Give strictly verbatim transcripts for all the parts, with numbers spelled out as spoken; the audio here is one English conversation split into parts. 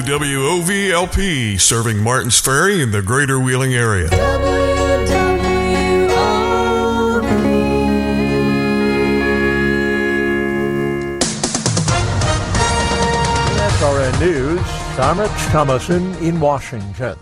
W O V L P, serving Martins Ferry in the greater Wheeling area. W W O V. S R N News, I'm Rich Thomason in Washington.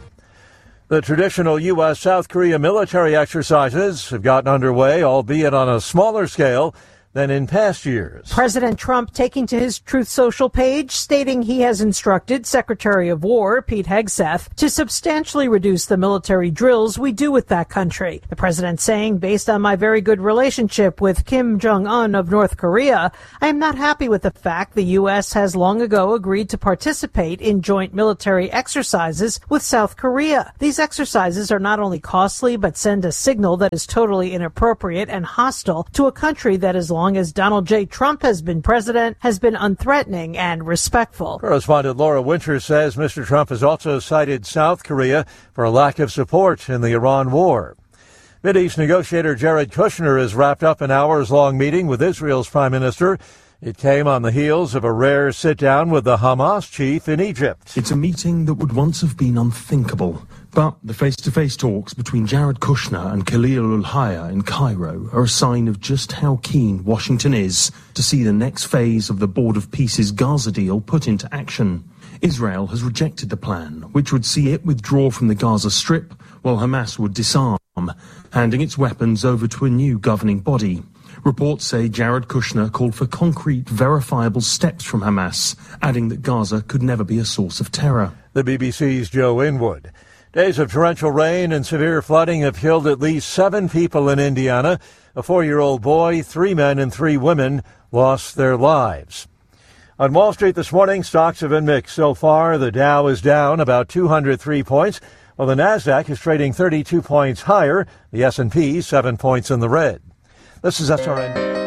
The traditional U S South Korea military exercises have gotten underway, albeit on a smaller scale than in past years. President Trump taking to his Truth Social page, stating he has instructed Secretary of War Pete Hegseth to substantially reduce the military drills we do with that country. The president saying, based on my very good relationship with Kim Jong-un of North Korea, I am not happy with the fact the U S has long ago agreed to participate in joint military exercises with South Korea. These exercises are not only costly, but send a signal that is totally inappropriate and hostile to a country that is long as Donald J. Trump has been president, has been unthreatening and respectful. Correspondent Laura Winter says Mister Trump has also cited South Korea for a lack of support in the Iran war. Mideast negotiator Jared Kushner has wrapped up an hours-long meeting with Israel's prime minister. It came on the heels of a rare sit-down with the Hamas chief in Egypt. It's a meeting that would once have been unthinkable. But the face-to-face talks between Jared Kushner and Khalil al-Hayya in Cairo are a sign of just how keen Washington is to see the next phase of the Board of Peace's Gaza deal put into action. Israel has rejected the plan, which would see it withdraw from the Gaza Strip, while Hamas would disarm, handing its weapons over to a new governing body. Reports say Jared Kushner called for concrete, verifiable steps from Hamas, adding that Gaza could never be a source of terror. The B B C's Joe Inwood. Days of torrential rain and severe flooding have killed at least seven people in Indiana. A four-year-old boy, three men and three women lost their lives. On Wall Street this morning, stocks have been mixed. So far, the Dow is down about two hundred three points, while the Nasdaq is trading thirty-two points higher. The S and P seven points in the red. This is S R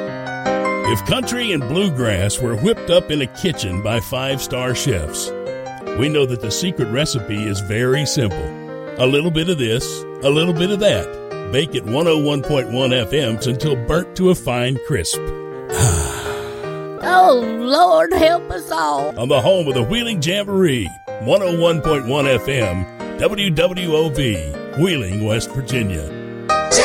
N. If country and bluegrass were whipped up in a kitchen by five-star chefs, we know that the secret recipe is very simple. A little bit of this, a little bit of that. Bake at one oh one point one F M until burnt to a fine crisp. Oh, Lord, help us all. On the home of the Wheeling Jamboree, one oh one point one F M, W W O V, Wheeling, West Virginia.